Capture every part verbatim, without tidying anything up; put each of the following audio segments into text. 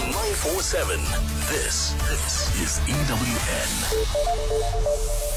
nine four seven. This, this is E W N.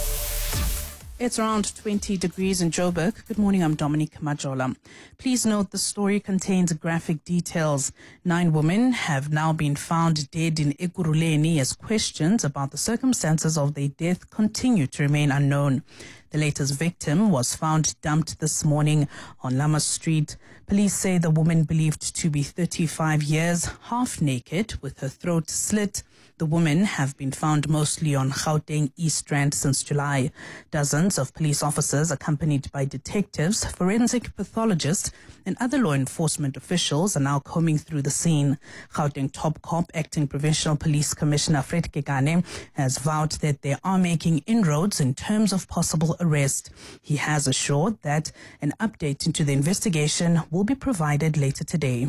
It's around twenty degrees in Joburg. Good morning, I'm Dominique Majola. Please note the story contains graphic details. Nine women have now been found dead in Ekurhuleni as questions about the circumstances of their death continue to remain unknown. The latest victim was found dumped this morning on Lama Street. Police say the woman believed to be thirty-five years, half naked, with her throat slit. The women have been found mostly on Gauteng East Rand since July. Dozens of police officers, accompanied by detectives, forensic pathologists, and other law enforcement officials, are now combing through the scene. Gauteng Top Cop, Acting Provincial Police Commissioner Fred Kekane, has vowed that they are making inroads in terms of possible arrest. He has assured that an update into the investigation will be provided later today.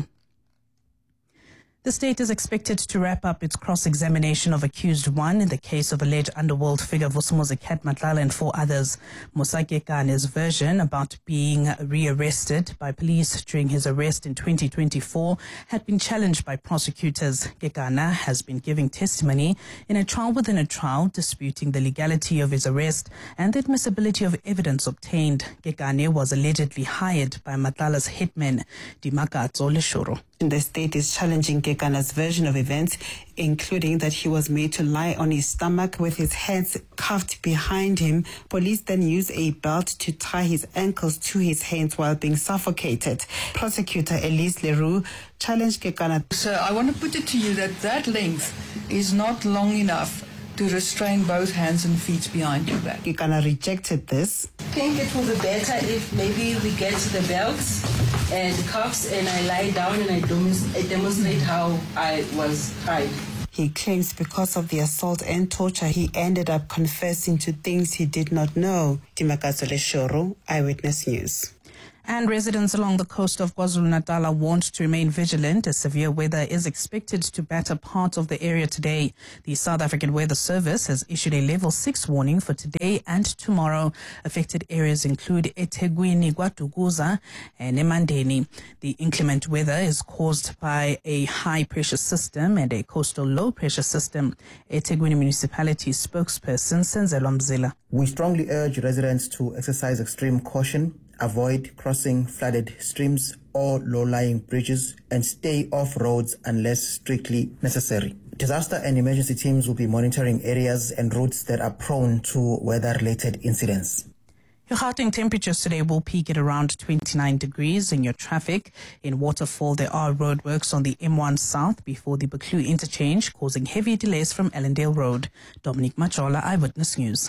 The state is expected to wrap up its cross-examination of accused one in the case of alleged underworld figure Vusumuzi Cat Matlala and four others. Musa Kekane's version about being rearrested by police during his arrest in twenty twenty-four had been challenged by prosecutors. Kekana has been giving testimony in a trial within a trial, disputing the legality of his arrest and the admissibility of evidence obtained. Kekane was allegedly hired by Matlala's hitman, Dimakatso Leshoro. The state is challenging Kekana's version of events, including that he was made to lie on his stomach with his hands cuffed behind him. Police then used a belt to tie his ankles to his hands while being suffocated. Prosecutor Elise Leroux challenged Kekana. So I want to put it to you that that length is not long enough to restrain both hands and feet behind your back. Kekana rejected this. I think it will be better if maybe we get to the belts and cuffs and I lie down and I demonstrate how I was tied. He claims because of the assault and torture, he ended up confessing to things he did not know. Dimakatso Leshoro, Eyewitness News. And residents along the coast of KwaZulu-Natal are warned to remain vigilant as severe weather is expected to batter parts of the area today. The South African Weather Service has issued a level six warning for today and tomorrow. Affected areas include eThekwini, KwaDukuza and eMandeni. The inclement weather is caused by a high pressure system and a coastal low pressure system. eThekwini Municipality spokesperson Senzelwa Mzila. We strongly urge residents to exercise extreme caution, avoid crossing flooded streams or low-lying bridges, and stay off roads unless strictly necessary. Disaster and emergency teams will be monitoring areas and routes that are prone to weather-related incidents. Your Gauteng temperatures today will peak at around twenty-nine degrees. In your traffic, in Waterfall, there are roadworks on the M one South before the Buccleuch interchange, causing heavy delays from Ellendale Road. Dominique Majola, Eyewitness News.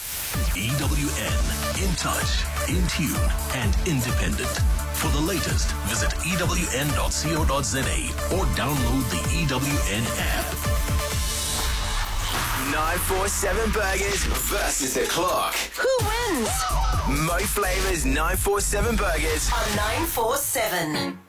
E W N, in touch, in tune, and independent. For the latest, visit E W N dot co dot za or download the E W N app. nine four seven Burgers versus the clock. Who wins? Mo Flavour's nine four seven Burgers On nine four seven.